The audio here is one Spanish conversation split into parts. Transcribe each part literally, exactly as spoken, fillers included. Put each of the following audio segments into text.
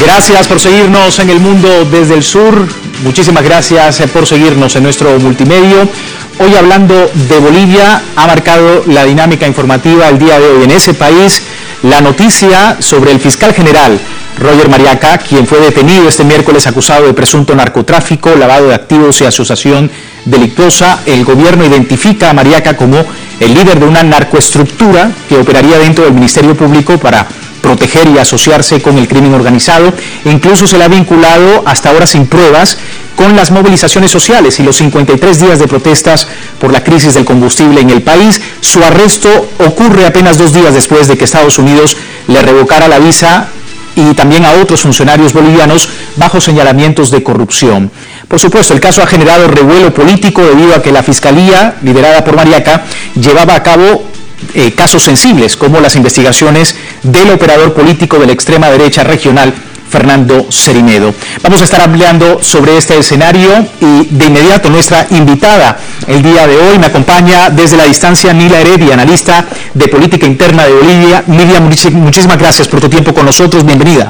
Gracias por seguirnos en El Mundo desde el Sur. Muchísimas gracias por seguirnos en nuestro multimedio. Hoy hablando de Bolivia, ha marcado la dinámica informativa el día de hoy en ese país la noticia sobre el fiscal general Roger Mariaca, quien fue detenido este miércoles acusado de presunto narcotráfico, lavado de activos y asociación delictuosa. El gobierno identifica a Mariaca como el líder de una narcoestructura que operaría dentro del Ministerio Público para proteger y asociarse con el crimen organizado. Incluso se le ha vinculado, hasta ahora sin pruebas, con las movilizaciones sociales y los cincuenta y tres días de protestas por la crisis del combustible en el país. Su arresto ocurre apenas dos días después de que Estados Unidos le revocara la visa y también a otros funcionarios bolivianos bajo señalamientos de corrupción. Por supuesto, el caso ha generado revuelo político debido a que la Fiscalía, liderada por Mariaca, llevaba a cabo eh, casos sensibles, como las investigaciones del operador político de la extrema derecha regional, Fernando Cerinedo. Vamos a estar hablando sobre este escenario y de inmediato nuestra invitada el día de hoy me acompaña desde la distancia Nila Heredia, analista de política interna de Bolivia. Nila, muchísimas gracias por tu tiempo con nosotros, bienvenida.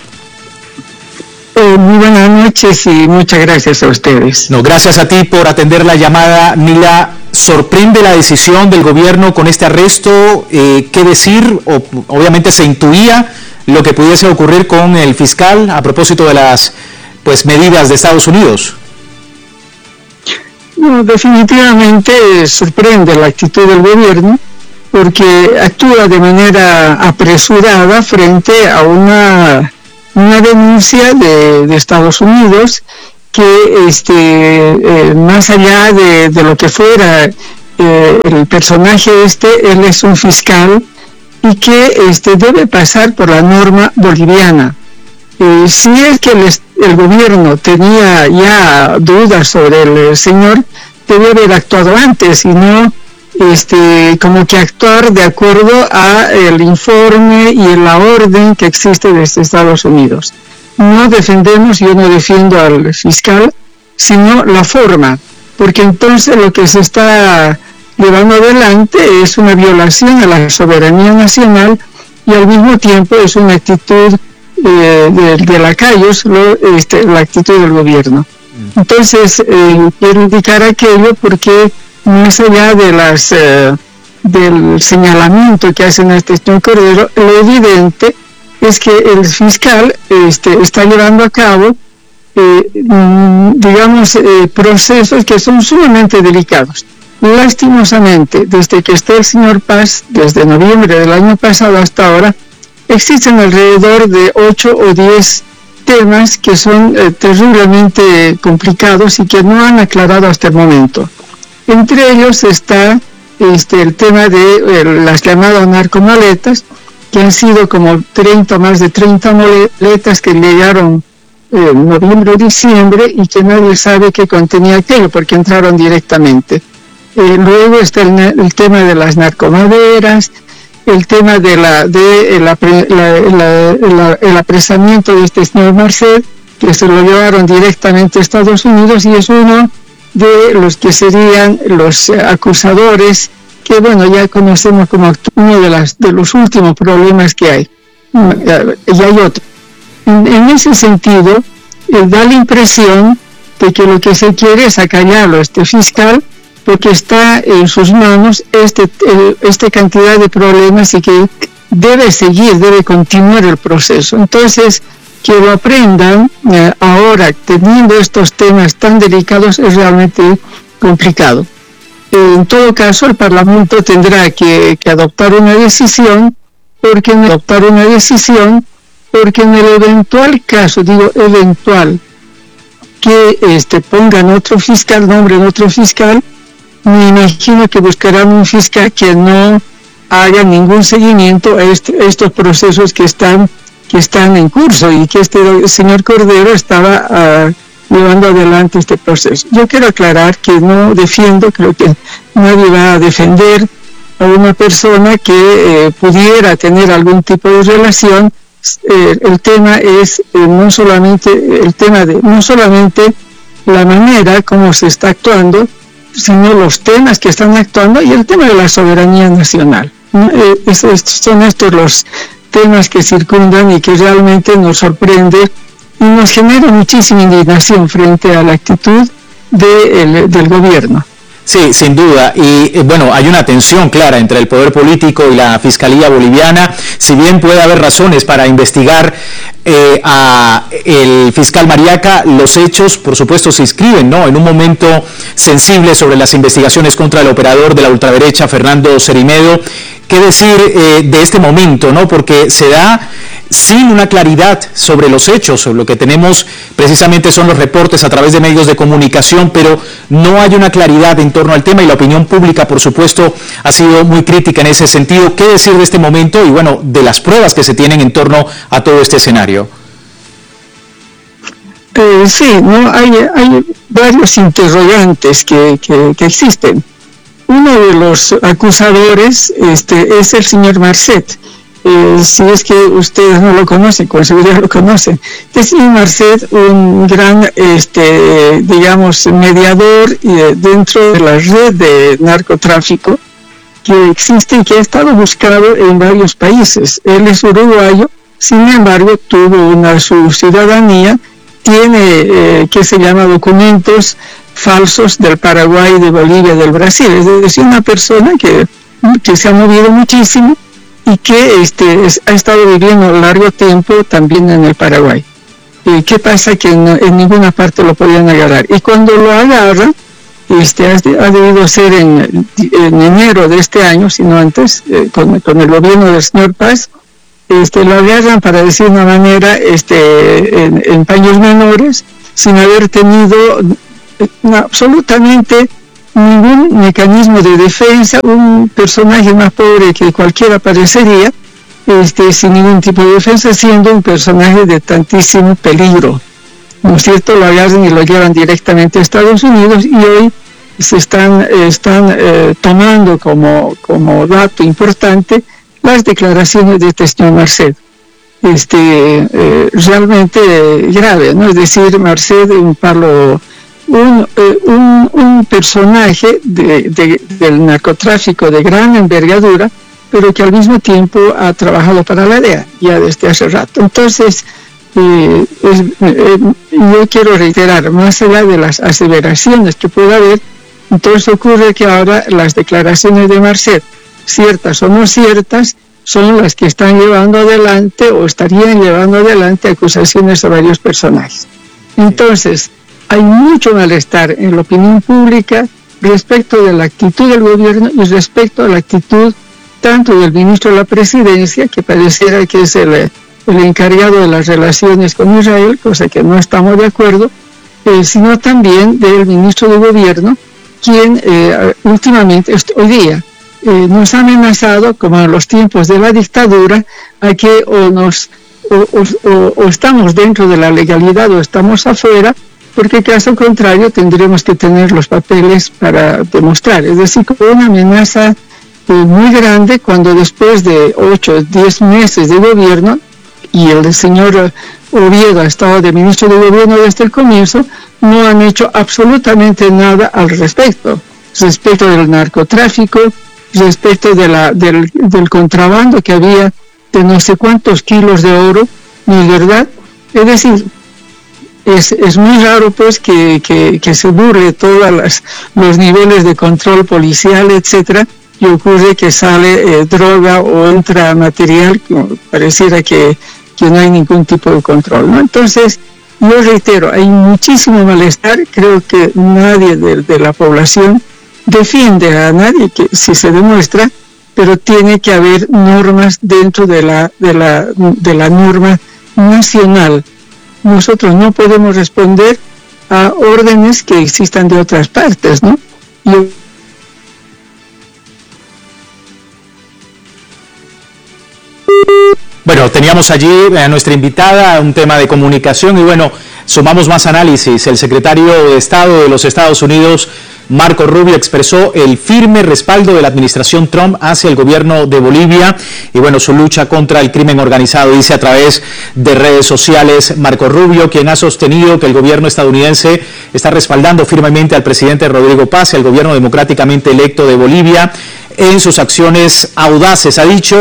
Eh, muy buenas noches y muchas gracias a ustedes. No, gracias a ti por atender la llamada. Nila, ¿sorprende la decisión del gobierno con este arresto? Eh, ¿Qué decir? O, obviamente se intuía lo que pudiese ocurrir con el fiscal a propósito de las pues medidas de Estados Unidos. No, definitivamente sorprende la actitud del gobierno porque actúa de manera apresurada frente a una, una denuncia de, de Estados Unidos que este, eh, más allá de, de lo que fuera eh, el personaje este, él es un fiscal y que este, debe pasar por la norma boliviana. Eh, si es que el, el gobierno tenía ya dudas sobre el, el señor, debe haber actuado antes y no este, como que actuar de acuerdo a el informe y la orden que existe desde Estados Unidos. No defendemos, yo no defiendo al fiscal, sino la forma, porque entonces lo que se está llevando adelante es una violación a la soberanía nacional y al mismo tiempo es una actitud eh, de, de lacayos, lo, este, la actitud del gobierno. Entonces, eh, quiero indicar aquello porque más allá de las eh, del señalamiento que hacen a este señor Cordero, lo evidente es que el fiscal este, está llevando a cabo eh, digamos eh, procesos que son sumamente delicados. Lastimosamente, desde que está el señor Paz, desde noviembre del año pasado hasta ahora, existen alrededor de ocho o diez temas que son eh, terriblemente complicados y que no han aclarado hasta el momento. Entre ellos está este, el tema de eh, las llamadas narcomaletas, que han sido como treinta, más de treinta maletas que llegaron en eh, noviembre o diciembre y que nadie sabe qué contenía aquello porque entraron directamente. Eh, luego está el, el tema de las narcomaderas, el tema de la de la, la, la, la, el apresamiento de este señor Marcel, que se lo llevaron directamente a Estados Unidos y es uno de los que serían los acusadores, que bueno, ya conocemos como uno de, las, de los últimos problemas que hay. Y hay otro. En, en ese sentido, eh, da la impresión de que lo que se quiere es acallarlo a este fiscal, porque está en sus manos este, esta cantidad de problemas y que debe seguir, debe continuar el proceso. Entonces, que lo aprendan eh, ahora, teniendo estos temas tan delicados, es realmente complicado. En todo caso, el Parlamento tendrá que, que adoptar una decisión, porque en adoptar una decisión, porque en el eventual caso, digo eventual, que este, pongan otro fiscal, nombren otro fiscal, me imagino que buscarán un fiscal que no haga ningún seguimiento a, este, a estos procesos que están que están en curso y que este señor Cordero estaba uh, llevando adelante este proceso. Yo quiero aclarar que no defiendo, creo que nadie va a defender a una persona que eh, pudiera tener algún tipo de relación. Eh, el tema es eh, no solamente el tema de no solamente la manera como se está actuando, sino los temas que están actuando y el tema de la soberanía nacional. ¿No? Eh, es, es, son estos los temas que circundan y que realmente nos sorprende y nos genera muchísima indignación frente a la actitud de el, del gobierno. Sí, sin duda. Y eh, bueno, hay una tensión clara entre el poder político y la Fiscalía boliviana. Si bien puede haber razones para investigar eh, a el fiscal Mariaca, los hechos, por supuesto, se inscriben, ¿no?, en un momento sensible sobre las investigaciones contra el operador de la ultraderecha, Fernando Cerimedo. ¿Qué decir eh, de este momento, no? Porque se da sin una claridad sobre los hechos. Lo que tenemos precisamente son los reportes a través de medios de comunicación, pero no hay una claridad en torno al tema y la opinión pública, por supuesto, ha sido muy crítica en ese sentido. ¿Qué decir de este momento y, bueno, de las pruebas que se tienen en torno a todo este escenario? Eh, sí, no hay, hay varios interrogantes que, que, que existen. Uno de los acusadores este, es el señor Marcet. Eh, si es que ustedes no lo conocen, con seguridad lo conocen. Es el Marcet, un gran, este, digamos, mediador eh, dentro de la red de narcotráfico que existe y que ha estado buscado en varios países. Él es uruguayo, sin embargo, tuvo una su ciudadanía, tiene, eh, que se llama documentos falsos del Paraguay, de Bolivia, del Brasil. Es decir, una persona que, que se ha movido muchísimo y que este, es, ha estado viviendo largo tiempo también en el Paraguay. ¿Y qué pasa? Que no, en ninguna parte lo podían agarrar. Y cuando lo agarran, este, ha, ha debido ser en, en enero de este año, sino antes, eh, con, con el gobierno del señor Paz, este, lo agarran, para decir una manera, este, en, en paños menores, sin haber tenido no, absolutamente ningún mecanismo de defensa, un personaje más pobre que cualquiera parecería, este, sin ningún tipo de defensa, siendo un personaje de tantísimo peligro, ¿no es cierto? Lo agarran y lo llevan directamente a Estados Unidos y hoy se están, están eh, tomando como, como dato importante las declaraciones de este señor Marcet. Este, eh, realmente eh, grave, ¿no? Es decir, Marcet, un palo... Un, eh, un, un personaje de, de, del narcotráfico de gran envergadura, pero que al mismo tiempo ha trabajado para la D E A ya desde hace rato. Entonces, eh, es, eh, yo quiero reiterar, más allá de las aseveraciones que pueda haber, entonces ocurre que ahora las declaraciones de Marcet, ciertas o no ciertas, son las que están llevando adelante o estarían llevando adelante acusaciones a varios personajes. Entonces, hay mucho malestar en la opinión pública respecto de la actitud del gobierno y respecto a la actitud tanto del ministro de la Presidencia, que pareciera que es el, el encargado de las relaciones con Israel, cosa que no estamos de acuerdo, eh, sino también del ministro de Gobierno, quien eh, últimamente, hoy día, eh, nos ha amenazado, como en los tiempos de la dictadura, a que o, nos, o, o, o estamos dentro de la legalidad o estamos afuera, porque caso contrario tendremos que tener los papeles para demostrar. Es decir, como una amenaza eh, muy grande cuando después de ocho, diez meses de gobierno, y el señor Oviedo ha estado de ministro de gobierno desde el comienzo, no han hecho absolutamente nada al respecto, respecto del narcotráfico, respecto de la, del, del contrabando que había de no sé cuántos kilos de oro, ni verdad. Es decir, Es, es muy raro pues que, que, que se burle todos los niveles de control policial, etcétera, y ocurre que sale eh, droga o entra material, pareciera que, que no hay ningún tipo de control, ¿no? Entonces, yo reitero, hay muchísimo malestar, creo que nadie de, de la población defiende a nadie, que si se demuestra, pero tiene que haber normas dentro de la, de la, de la norma nacional. Nosotros no podemos responder a órdenes que existan de otras partes, ¿no? Yo... Bueno, teníamos allí a nuestra invitada, un tema de comunicación y bueno, sumamos más análisis. El secretario de Estado de los Estados Unidos, Marco Rubio, expresó el firme respaldo de la administración Trump hacia el gobierno de Bolivia y bueno, su lucha contra el crimen organizado, dice a través de redes sociales Marco Rubio, quien ha sostenido que el gobierno estadounidense está respaldando firmemente al presidente Rodrigo Paz y al gobierno democráticamente electo de Bolivia en sus acciones audaces. Ha dicho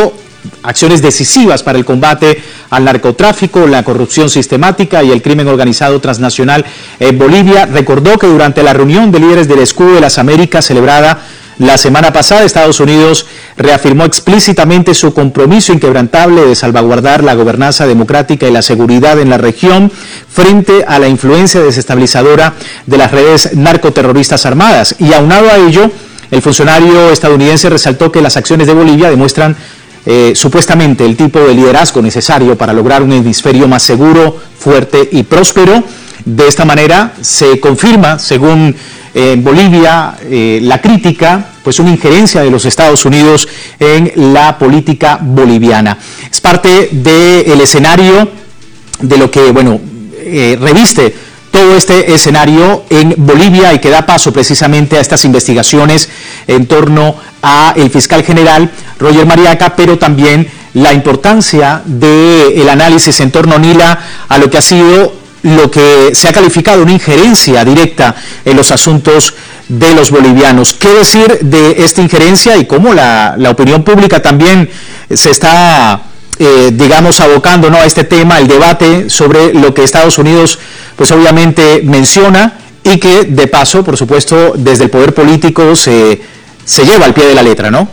acciones decisivas para el combate al narcotráfico, la corrupción sistemática y el crimen organizado transnacional en Bolivia. Recordó que durante la reunión de líderes del Escudo de las Américas celebrada la semana pasada, Estados Unidos reafirmó explícitamente su compromiso inquebrantable de salvaguardar la gobernanza democrática y la seguridad en la región frente a la influencia desestabilizadora de las redes narcoterroristas armadas. Y aunado a ello, el funcionario estadounidense resaltó que las acciones de Bolivia demuestran eh, supuestamente el tipo de liderazgo necesario para lograr un hemisferio más seguro, fuerte y próspero. De esta manera se confirma, según en Bolivia, eh, la crítica, pues una injerencia de los Estados Unidos en la política boliviana. Es parte del escenario de lo que, bueno, eh, reviste todo este escenario en Bolivia y que da paso precisamente a estas investigaciones en torno al fiscal general Roger Mariaca, pero también la importancia del análisis en torno, Nila, a lo que ha sido lo que se ha calificado una injerencia directa en los asuntos de los bolivianos. ¿Qué decir de esta injerencia y cómo la, la opinión pública también se está, eh, digamos, abocando, ¿no?, a este tema, el debate sobre lo que Estados Unidos, pues obviamente menciona y que, de paso, por supuesto, desde el poder político se, se lleva al pie de la letra, ¿no?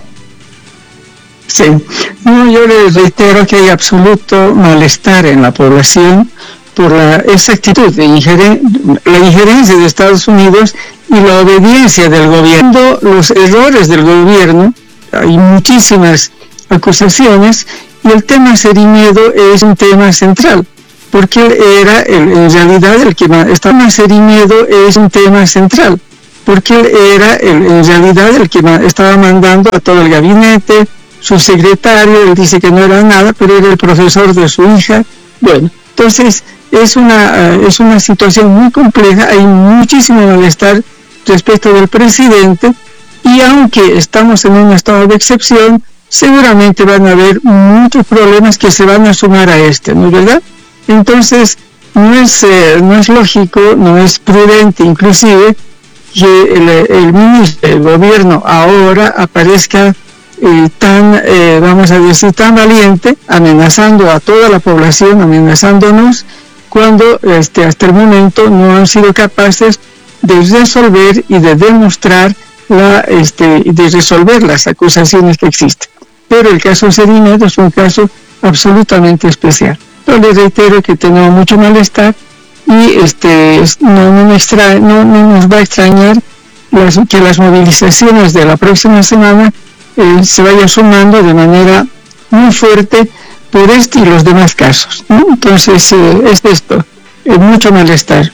Sí. No, yo les reitero que hay absoluto malestar en la población por la, esa actitud de ingeren, la injerencia de Estados Unidos y la obediencia del gobierno, los errores del gobierno. Hay muchísimas acusaciones y el tema Cerimedo es un tema central, porque era el, en realidad el que estaba Cerimedo es un tema central, porque era el, en realidad el que estaba mandando a todo el gabinete, su secretario, él dice que no era nada, pero era el profesor de su hija. Bueno, entonces es una, uh, es una situación muy compleja, hay muchísimo malestar respecto del presidente, y aunque estamos en un estado de excepción, seguramente van a haber muchos problemas que se van a sumar a este, ¿no es verdad? Entonces, no es, eh, no es lógico, no es prudente inclusive, que el, el ministro del gobierno ahora aparezca eh, tan, eh, vamos a decir, tan valiente, amenazando a toda la población, amenazándonos, cuando este, hasta el momento no han sido capaces de resolver y de demostrar, la, este, de resolver las acusaciones que existen. Pero el caso Cerimedo es un caso absolutamente especial. Yo les reitero que tenemos mucho malestar y este, no, no, me extra, no, no nos va a extrañar las, que las movilizaciones de la próxima semana eh, se vayan sumando de manera muy fuerte por este y los demás casos, ¿no? Entonces, eh, es esto, es mucho malestar.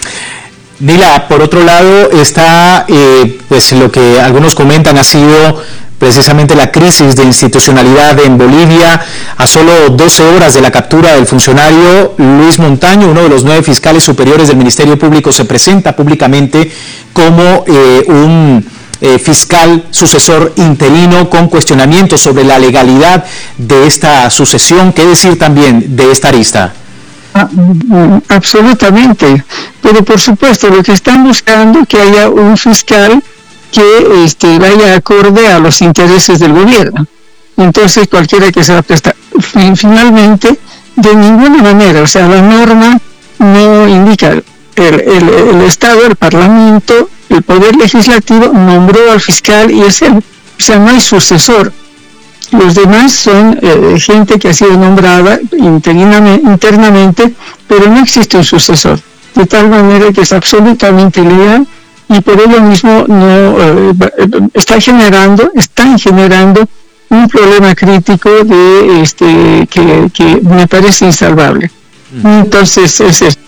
Nila, por otro lado está, eh, pues lo que algunos comentan ha sido precisamente la crisis de institucionalidad en Bolivia. A solo doce horas de la captura del funcionario Luis Montaño, uno de los nueve fiscales superiores del Ministerio Público, se presenta públicamente como eh, un eh, fiscal sucesor interino con cuestionamientos sobre la legalidad de esta sucesión. ¿Qué decir también de esta arista? Ah, absolutamente, pero por supuesto lo que están buscando es que haya un fiscal que este, vaya acorde a los intereses del gobierno. Entonces cualquiera que se va a prestar, finalmente, de ninguna manera, o sea, la norma no indica, el, el, el Estado, el Parlamento, el Poder Legislativo nombró al fiscal y es él, o sea, no hay sucesor. Los demás son eh, gente que ha sido nombrada internamente, pero no existe un sucesor, de tal manera que es absolutamente legal y por ello mismo no eh, está generando, están generando un problema crítico de este que, que me parece insalvable. Entonces es esto.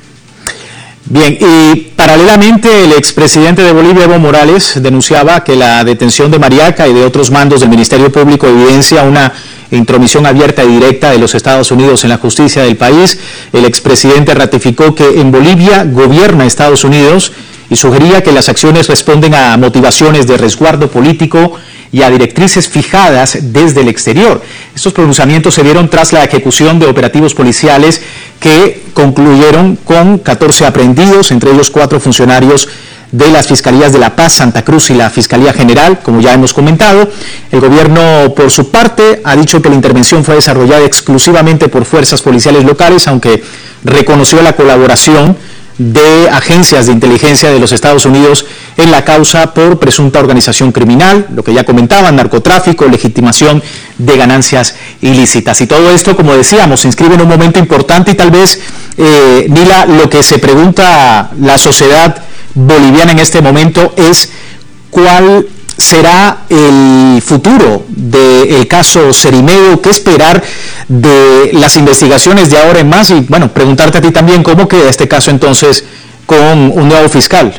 Bien, y paralelamente el expresidente de Bolivia, Evo Morales, denunciaba que la detención de Mariaca y de otros mandos del Ministerio Público evidencia una intromisión abierta y directa de los Estados Unidos en la justicia del país. El expresidente ratificó que en Bolivia gobierna Estados Unidos y sugería que las acciones responden a motivaciones de resguardo político y a directrices fijadas desde el exterior. Estos pronunciamientos se dieron tras la ejecución de operativos policiales que concluyeron con catorce aprehendidos, entre ellos cuatro funcionarios de las Fiscalías de La Paz, Santa Cruz y la Fiscalía General, como ya hemos comentado. El gobierno, por su parte, ha dicho que la intervención fue desarrollada exclusivamente por fuerzas policiales locales, aunque reconoció la colaboración de agencias de inteligencia de los Estados Unidos en la causa por presunta organización criminal, lo que ya comentaban, narcotráfico, legitimación de ganancias ilícitas. Y todo esto, como decíamos, se inscribe en un momento importante y tal vez, eh, Nila, lo que se pregunta la sociedad boliviana en este momento es cuál será el futuro del caso Cerimedo, qué esperar de las investigaciones de ahora en más y, bueno, preguntarte a ti también cómo queda este caso entonces con un nuevo fiscal.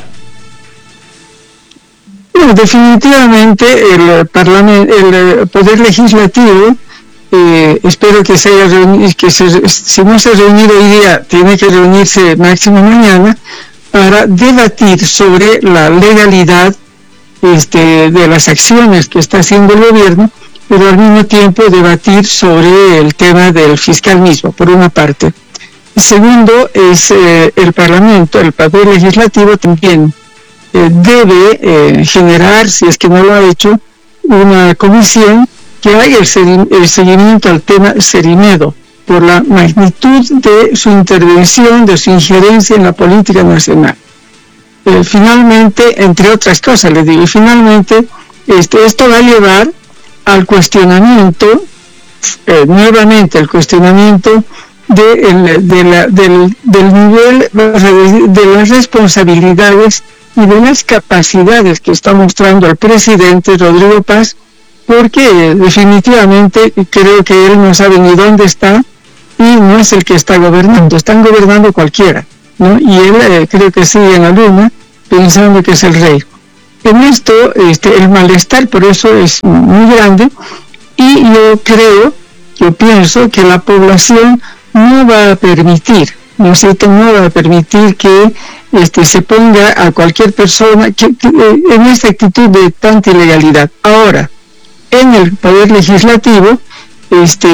Bueno, definitivamente el parlamento, el Poder Legislativo, eh, espero que se haya reunido, que se, si no se ha reunido hoy día, tiene que reunirse máximo mañana para debatir sobre la legalidad Este, de las acciones que está haciendo el gobierno, pero al mismo tiempo debatir sobre el tema del fiscal mismo, por una parte. Y segundo, es eh, el Parlamento, el Poder Legislativo también eh, debe eh, generar, si es que no lo ha hecho, una comisión que haga el, el seguimiento al tema Cerimedo, por la magnitud de su intervención, de su injerencia en la política nacional. Eh, finalmente, entre otras cosas, les digo, finalmente este, esto va a llevar al cuestionamiento, eh, nuevamente el cuestionamiento de, el, de la, del, del nivel de las responsabilidades y de las capacidades que está mostrando el presidente Rodrigo Paz, porque eh, definitivamente creo que él no sabe ni dónde está y no es el que está gobernando, están gobernando cualquiera, ¿no? Y él eh, creo que sigue en la luna pensando que es el rey. En esto este, el malestar por eso es muy grande y yo creo, yo pienso que la población no va a permitir, ¿no es cierto? No va a permitir que este, se ponga a cualquier persona que, que, en esta actitud de tanta ilegalidad. Ahora, en el Poder Legislativo, este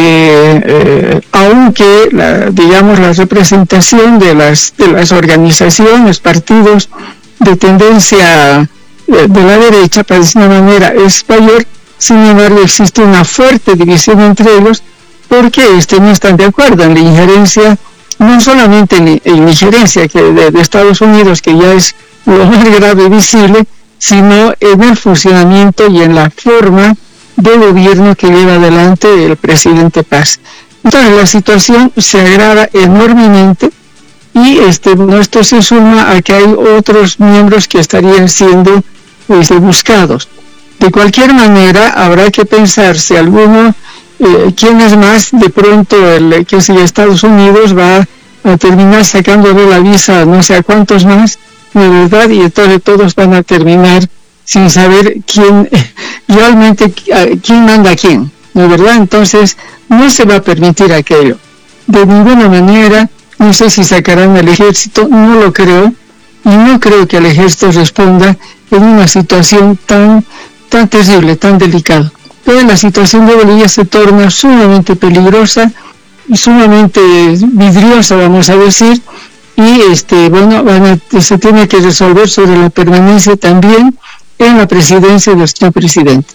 eh, aunque la, digamos la representación de las de las organizaciones, partidos de tendencia eh, de la derecha, para decir de una manera, es mayor, sin embargo existe una fuerte división entre ellos porque este, no están de acuerdo en la injerencia, no solamente en, en la injerencia que de, de Estados Unidos, que ya es lo más grave y visible, sino en el funcionamiento y en la forma de gobierno que lleva adelante el presidente Paz. Entonces la situación se agrava enormemente y este, esto se suma a que hay otros miembros que estarían siendo este, buscados. De cualquier manera habrá que pensar si alguno, eh, quién es más, de pronto el que si Estados Unidos va a terminar sacándole la visa a no sé a cuántos más, de verdad, y entonces todos van a terminar sin saber quién realmente, quién manda a quién, ¿no es verdad? Entonces no se va a permitir aquello. De ninguna manera, no sé si sacarán al ejército, no lo creo, y no creo que el ejército responda en una situación tan, tan terrible, tan delicada. Entonces la situación de Bolivia se torna sumamente peligrosa, y sumamente vidriosa, vamos a decir, y este bueno van a, se tiene que resolver sobre la permanencia también en la presidencia del señor presidente.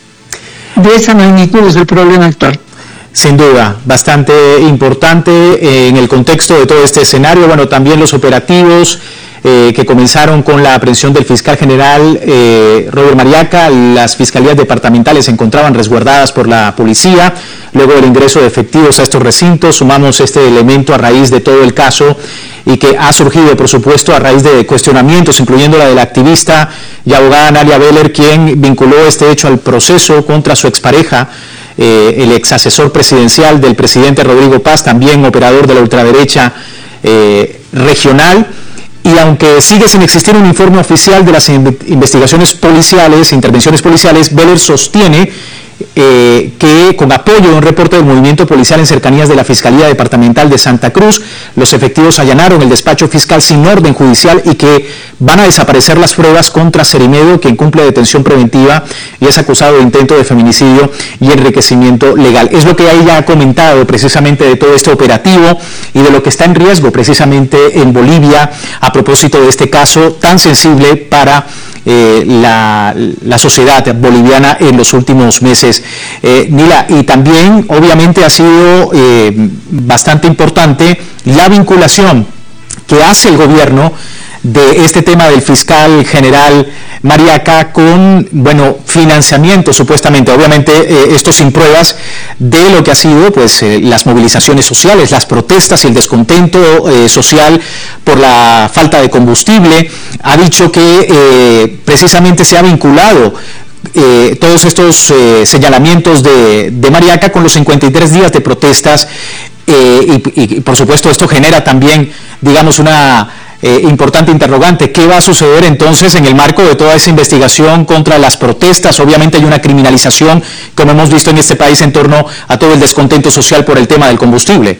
De esa magnitud es el problema actual. Sin duda, bastante importante eh, en el contexto de todo este escenario. Bueno, también los operativos eh, que comenzaron con la aprehensión del fiscal general eh, Robert Mariaca. Las fiscalías departamentales se encontraban resguardadas por la policía. Luego del ingreso de efectivos a estos recintos, sumamos este elemento a raíz de todo el caso y que ha surgido, por supuesto, a raíz de cuestionamientos, incluyendo la de la activista y abogada Nalia Beller, quien vinculó este hecho al proceso contra su expareja, eh, el ex asesor presidencial del presidente Rodrigo Paz, también operador de la ultraderecha eh, regional. Y aunque sigue sin existir un informe oficial de las investigaciones policiales, intervenciones policiales, Beller sostiene eh, que con apoyo de un reporte del movimiento policial en cercanías de la Fiscalía Departamental de Santa Cruz, los efectivos allanaron el despacho fiscal sin orden judicial y que van a desaparecer las pruebas contra Cerimedo, quien cumple detención preventiva y es acusado de intento de feminicidio y enriquecimiento legal. Es lo que ella ha comentado precisamente de todo este operativo y de lo que está en riesgo precisamente en Bolivia a propósito de este caso tan sensible para eh, la, la sociedad boliviana en los últimos meses. Eh, Nila, y también obviamente ha sido eh, bastante importante la vinculación que hace el gobierno de este tema del fiscal general Mariaca con, bueno, financiamiento supuestamente, obviamente eh, esto sin pruebas, de lo que ha sido pues eh, las movilizaciones sociales, las protestas y el descontento eh, social por la falta de combustible. Ha dicho que eh, precisamente se ha vinculado Eh, todos estos eh, señalamientos de, de Mariaca con los cincuenta y tres días de protestas eh, y, y por supuesto esto genera también, digamos, una eh, importante interrogante. ¿Qué va a suceder entonces en el marco de toda esa investigación contra las protestas? Obviamente hay una criminalización, como hemos visto en este país, en torno a todo el descontento social por el tema del combustible.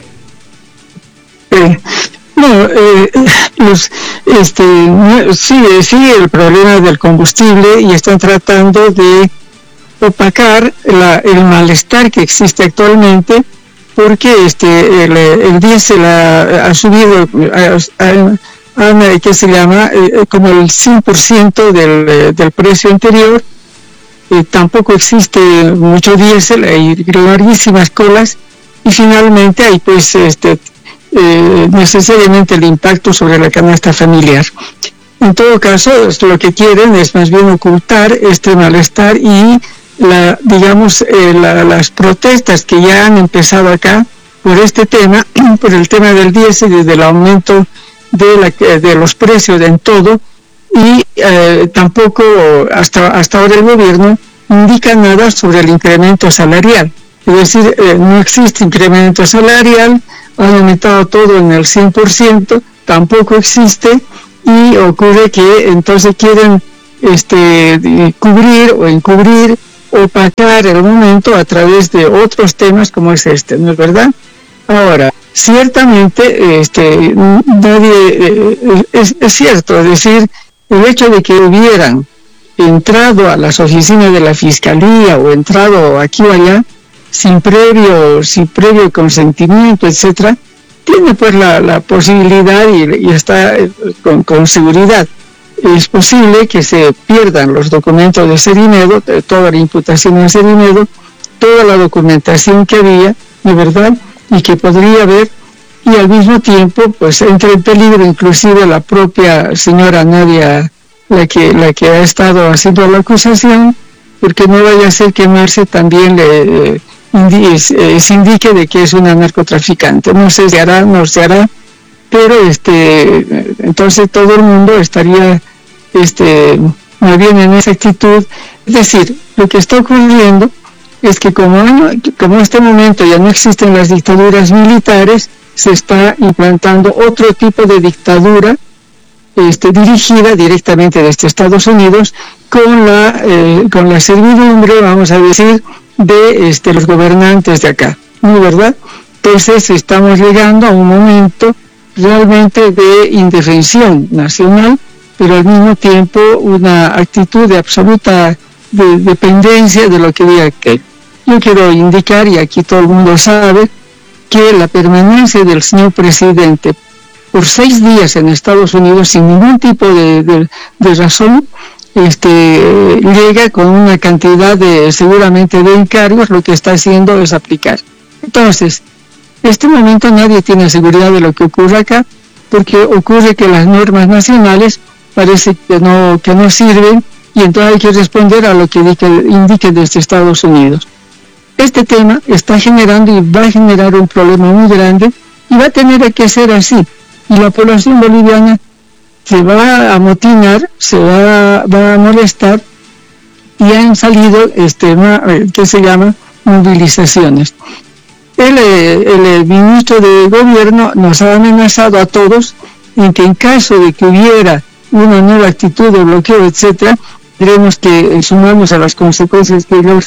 Eh. No, eh, los, este, sigue, sigue el problema del combustible y están tratando de opacar la, el malestar que existe actualmente porque este, el, el diésel ha, ha subido, a, a, a, ¿qué se llama? Eh, como el cien por ciento del, del precio anterior. Eh, tampoco existe mucho diésel, hay larguísimas colas y finalmente hay pues este Eh, necesariamente el impacto sobre la canasta familiar. En todo caso, lo que quieren es más bien ocultar este malestar y la, digamos, eh, la, las protestas que ya han empezado acá por este tema, por el tema del diésel y del aumento de, la, de los precios en todo, y eh, tampoco hasta, hasta ahora el gobierno indica nada sobre el incremento salarial. Es decir, eh, no existe incremento salarial, han aumentado todo en el cien por ciento, tampoco existe, y ocurre que entonces quieren este, cubrir o encubrir, opacar el momento a través de otros temas como es este, ¿no es verdad? Ahora, ciertamente, este, nadie, eh, es, es cierto, es decir, el hecho de que hubieran entrado a las oficinas de la Fiscalía o entrado aquí o allá, sin previo, sin previo consentimiento, etcétera, tiene pues la, la posibilidad y, y está con, con seguridad. Es posible que se pierdan los documentos de Cerimedo, de toda la imputación de Cerimedo, toda la documentación que había, de verdad, y que podría haber, y al mismo tiempo pues entra en peligro inclusive la propia señora Nadia, la que, la que ha estado haciendo la acusación, porque no vaya a ser que Marce también le... Eh, se indique de que es una narcotraficante. No sé si hará, no se hará, pero este, entonces todo el mundo estaría este, muy bien en esa actitud. Es decir, lo que está ocurriendo es que como, como en este momento ya no existen las dictaduras militares, se está implantando otro tipo de dictadura este, dirigida directamente desde Estados Unidos con la, eh, con la servidumbre, vamos a decir, de este, los gobernantes de acá, ¿no es verdad? Entonces estamos llegando a un momento realmente de indefensión nacional, pero al mismo tiempo una actitud de absoluta de, dependencia de lo que diga aquel. Yo quiero indicar, y aquí todo el mundo sabe, que la permanencia del señor presidente por seis días en Estados Unidos sin ningún tipo de, de, de razón, Este, llega con una cantidad de seguramente de encargos. Lo que está haciendo es aplicar. Entonces, en este momento nadie tiene seguridad de lo que ocurre acá, porque ocurre que las normas nacionales parece que no, que no sirven, y entonces hay que responder a lo que indique desde Estados Unidos. Este tema está generando y va a generar un problema muy grande, y va a tener que ser así, y la población boliviana se va a amotinar, se va, va a molestar, y han salido, este, ¿qué se llama?, movilizaciones. El, el, el ministro de Gobierno nos ha amenazado a todos en que en caso de que hubiera una nueva actitud de bloqueo, etcétera, tenemos que sumarnos a las consecuencias que ellos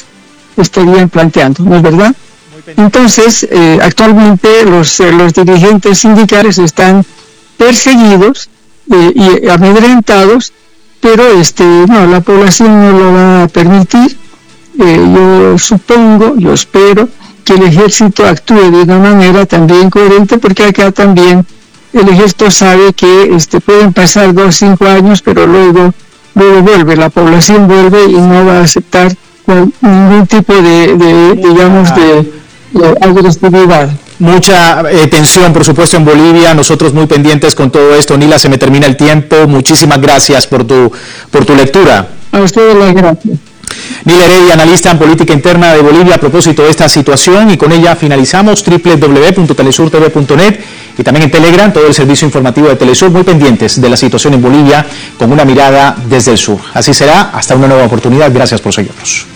estarían planteando, ¿no es verdad? Entonces, eh, actualmente los, eh, los dirigentes sindicales están perseguidos eh, y amedrentados, pero este, no, la población no lo va a permitir. Eh, yo supongo, yo espero que el ejército actúe de una manera también coherente, porque acá también el ejército sabe que este, pueden pasar dos, cinco años, pero luego, luego vuelve, la población vuelve y no va a aceptar con ningún tipo de, de digamos, de, de agresividad. Mucha eh, tensión, por supuesto, en Bolivia. Nosotros muy pendientes con todo esto. Nila, se me termina el tiempo. Muchísimas gracias por tu, por tu lectura. A ustedes las gracias. Nila Heredia, analista en política interna de Bolivia, a propósito de esta situación, y con ella finalizamos doble u doble u doble u punto telesur t v punto net y también en Telegram, todo el servicio informativo de Telesur, muy pendientes de la situación en Bolivia con una mirada desde el sur. Así será, hasta una nueva oportunidad. Gracias por seguirnos.